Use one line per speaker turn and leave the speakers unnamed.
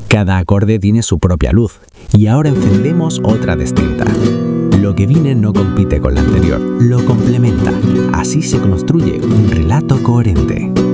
Cada acorde tiene su propia luz, y ahora encendemos otra distinta. Lo que viene no compite con lo anterior, lo complementa. Así se construye un relato coherente.